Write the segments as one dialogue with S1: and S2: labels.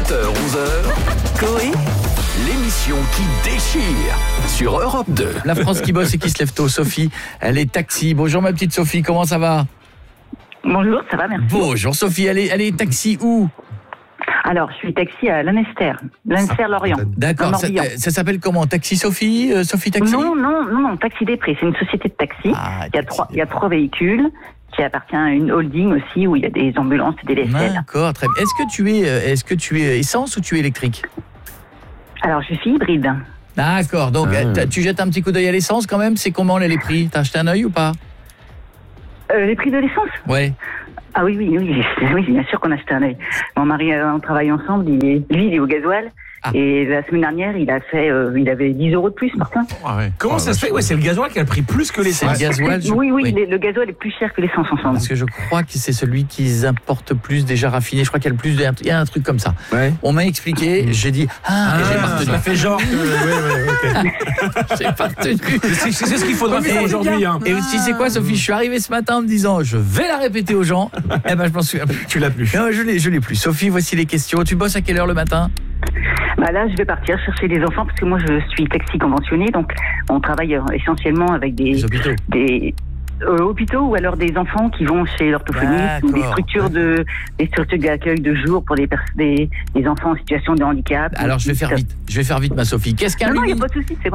S1: 7h-11h, Coé, l'émission qui déchire sur Europe 2.
S2: La France qui bosse et qui se lève tôt, Sophie, elle est taxi. Bonjour ma petite Sophie, comment ça va?
S3: Bonjour, ça va, merci.
S2: Bonjour Sophie, elle est taxi où?
S3: Alors, je suis taxi à Lanester Lorient.
S2: D'accord, ça s'appelle comment? Taxi Sophie? Sophie Taxi?
S3: Non, Taxi des Prés, c'est une société de taxi. Il y a trois véhicules qui appartiennent à une holding aussi où il y a des ambulances et des vaisselles.
S2: D'accord, très bien. Est-ce que tu es essence ou tu es électrique?
S3: Alors, je suis hybride.
S2: D'accord, donc tu jettes un petit coup d'œil à l'essence quand même, c'est comment les prix? T'as acheté un œil ou pas?
S3: Les prix de l'essence?
S2: Ouais.
S3: Ah oui, bien sûr qu'on a acheté un œil. Mon mari, on travaille ensemble, il est au gasoil. Et la semaine dernière, il avait 10 € de plus, Martin.
S4: Comment ça se fait? Ouais, c'est le gasoil qui a le prix plus que l'essence.
S2: C'est le gasoil.
S3: Oui. Le gasoil est plus cher que l'essence ensemble.
S2: Parce que je crois que c'est celui qu'ils importent plus déjà raffiné. Je crois qu'il y a le plus il y a un truc comme ça. Ouais. On m'a expliqué, j'ai dit j'ai pas retenu.
S4: Ça fait genre
S2: J'ai pas retenu.
S4: C'est ce qu'il faudra faire aujourd'hui.
S2: Et tu sais quoi, Sophie, je suis arrivé ce matin en me disant je vais la répéter aux gens. Eh ben je m'en souviens plus.
S4: Tu l'as plus.
S2: Non, je l'ai plus. Sophie, voici les questions. Tu bosses à quelle heure le matin?
S3: Là, je vais partir chercher les enfants parce que moi, je suis taxi conventionné, donc on travaille essentiellement avec des hôpitaux ou alors des enfants qui vont chez l'orthophoniste ou des structures d'accueil de jour pour des enfants en situation de handicap.
S2: Alors je vais faire vite ma Sophie. Qu'est-ce qu'un
S3: Non, il n'y a pas de souci, c'est bon.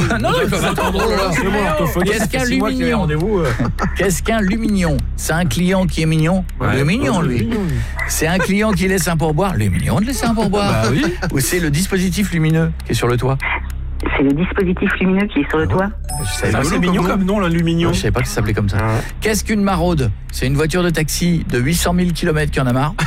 S2: Qu'est-ce qu'un lumignon? C'est un client qui est mignon. Le mignon, lui. C'est un client qui laisse un pourboire. Le mignon de laisser un pourboire. Oui. Ou c'est le dispositif lumineux qui est sur le toit?
S3: C'est le dispositif lumineux qui est sur le toit.
S4: C'est mignon comme nom, l'aluminium.
S2: Je savais pas que ça s'appelait comme ça. Qu'est-ce qu'une maraude? C'est une voiture de taxi de 800 000 km qui en a marre.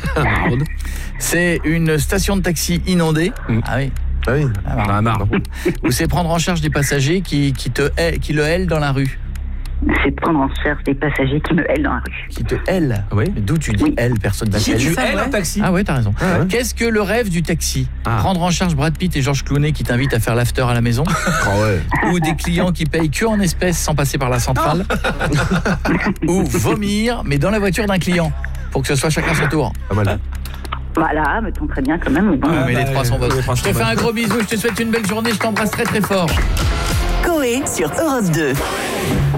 S2: C'est une station de taxi inondée. Ah oui. On a marre. Ou c'est prendre en charge des passagers qui le hèlent dans la rue.
S3: C'est prendre en charge des passagers qui me hèlent dans la rue.
S2: Qui te hèlent? Oui. D'où tu dis hèle, personne n'a
S4: Si tu hèles un taxi.
S2: Ah ouais, t'as raison. Qu'est-ce que le rêve du taxi? Prendre en charge Brad Pitt et Georges Clooney qui t'invitent à faire l'after à la maison. Ou des clients qui payent que en espèces sans passer par la centrale. Ou vomir, mais dans la voiture d'un client, pour que ce soit chacun son tour.
S3: Voilà, me tombe très bien quand même. Mais bon.
S2: Mais les trois sont bonnes. Je te fais un gros bisou, je te souhaite une belle journée, je t'embrasse très très fort.
S1: Coé sur Europe 2.